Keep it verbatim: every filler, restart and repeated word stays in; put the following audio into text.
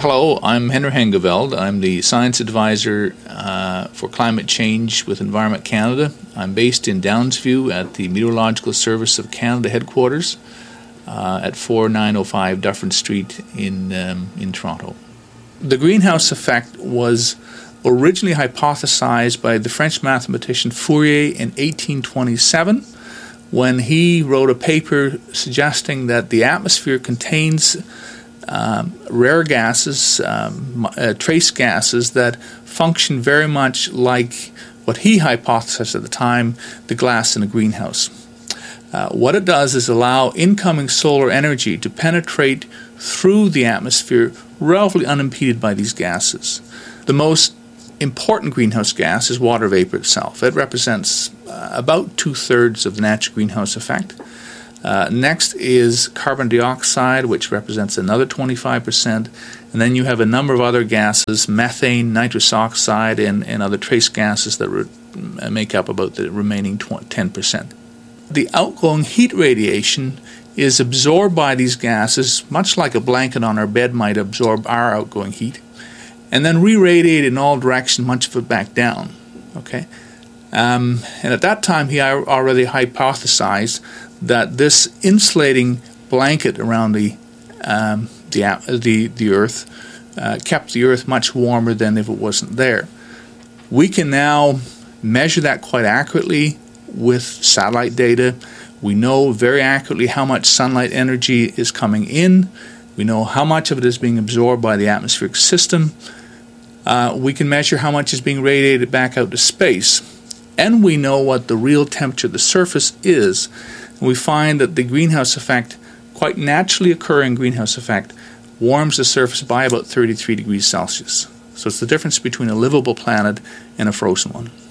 Hello, I'm Henry Hengeveld. I'm the Science Advisor uh, for Climate Change with Environment Canada. I'm based in Downsview at the Meteorological Service of Canada headquarters uh, at four nine oh five Dufferin Street in, um, in Toronto. The greenhouse effect was originally hypothesized by the French mathematician Fourier in eighteen twenty-seven when he wrote a paper suggesting that the atmosphere contains Um, rare gases, um, uh, trace gases that function very much like what he hypothesized at the time, the glass in a greenhouse. Uh, what it does is allow incoming solar energy to penetrate through the atmosphere relatively unimpeded by these gases. The most important greenhouse gas is water vapor itself. It represents uh, about two-thirds of the natural greenhouse effect. Uh, next is carbon dioxide, which represents another twenty-five percent. And then you have a number of other gases, methane, nitrous oxide, and, and other trace gases that re- make up about the remaining ten percent. The outgoing heat radiation is absorbed by these gases, much like a blanket on our bed might absorb our outgoing heat, and then re-radiate in all directions, much of it back down. Okay, um, and at that time, he already hypothesized that this insulating blanket around the um, the, the the Earth uh, kept the Earth much warmer than if it wasn't there. We can now measure that quite accurately with satellite data. We know very accurately how much sunlight energy is coming in. We know how much of it is being absorbed by the atmospheric system. Uh, we can measure how much is being radiated back out to space. And we know what the real temperature of the surface is. We find that the greenhouse effect, quite naturally occurring greenhouse effect, warms the surface by about thirty-three degrees Celsius. So it's the difference between a livable planet and a frozen one.